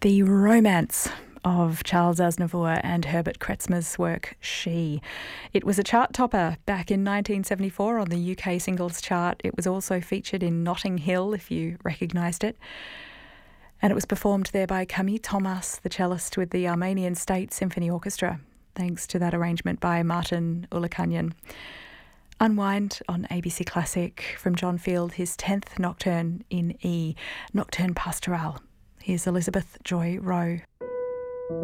The romance of Charles Aznavour and Herbert Kretzmer's work, She. It was a chart topper back in 1974 on the UK singles chart. It was also featured in Notting Hill, if you recognised it. And it was performed there by Camille Thomas, the cellist with the Armenian State Symphony Orchestra, thanks to that arrangement by Martin Ulukanyan. Unwind on ABC Classic from John Field, his 10th Nocturne in E, Nocturne Pastorale. Here's Elizabeth Joy Rowe.